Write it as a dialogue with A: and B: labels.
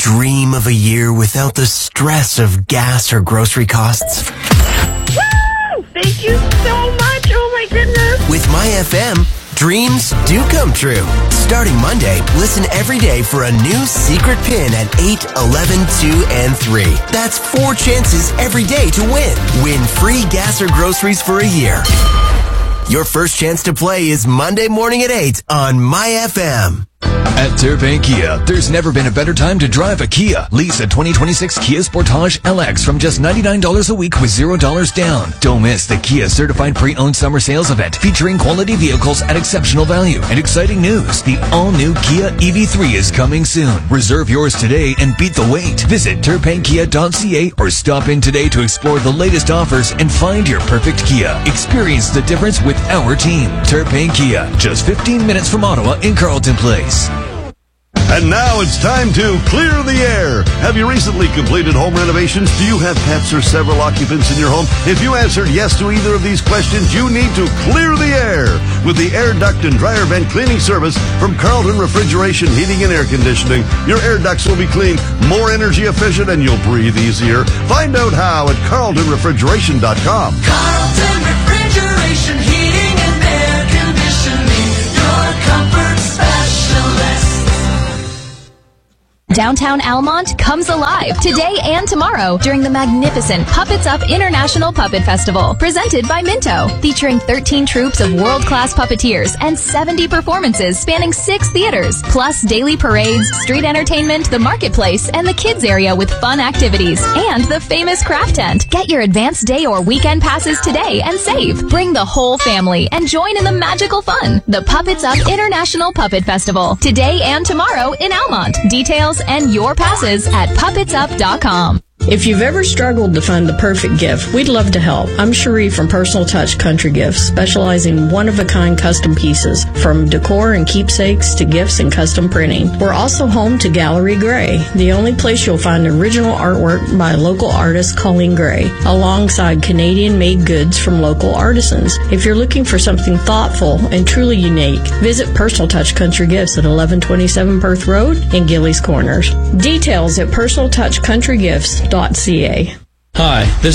A: dream of a year without the stress of gas or grocery costs?
B: Woo! Thank you so much. Oh my goodness.
A: With MyFM, dreams do come true. Starting Monday, listen every day for a new secret pin at 8, 11, 2, and 3. That's 4 chances every day to win. Win free gas or groceries for a year. Your first chance to play is Monday morning at 8 on MyFM.
C: At Terpain Kia, there's never been a better time to drive a Kia. Lease a 2026 Kia Sportage LX from just $99 a week with $0 down. Don't miss the Kia Certified Pre-Owned Summer Sales Event featuring quality vehicles at exceptional value. And exciting news, the all-new Kia EV3 is coming soon. Reserve yours today and beat the wait. Visit terpainkia.ca or stop in today to explore the latest offers and find your perfect Kia. Experience the difference with our team. Terpain Kia, just 15 minutes from Ottawa in Carleton Place.
D: And now it's time to clear the air. Have you recently completed home renovations? Do you have pets or several occupants in your home? If you answered yes to either of these questions, you need to clear the air with the air duct and dryer vent cleaning service from Carleton Refrigeration, Heating and Air Conditioning. Your air ducts will be clean, more energy efficient, and you'll breathe easier. Find out how at carletonrefrigeration.com.
E: Carleton Refrigeration, Heating and Air Conditioning, your comfort specialist.
F: Downtown Almont comes alive today and tomorrow during the magnificent Puppets Up International Puppet Festival, presented by Minto, featuring 13 troops of world-class puppeteers and 70 performances spanning 6 theaters, plus daily parades, street entertainment, the marketplace, and the kids area with fun activities, and the famous craft tent. Get your advanced day or weekend passes today and save. Bring the whole family and join in the magical fun. The Puppets Up International Puppet Festival, today and tomorrow in Almont. Details and your passes at puppetsup.com.
G: If you've ever struggled to find the perfect gift, we'd love to help. I'm Cherie from Personal Touch Country Gifts, specializing in one-of-a-kind custom pieces, from decor and keepsakes to gifts and custom printing. We're also home to Gallery Gray, the only place you'll find original artwork by local artist Colleen Gray, alongside Canadian-made goods from local artisans. If you're looking for something thoughtful and truly unique, visit Personal Touch Country Gifts at 1127 Perth Road in Gillies Corners. Details at personaltouchcountrygifts.ca.
H: Hi, this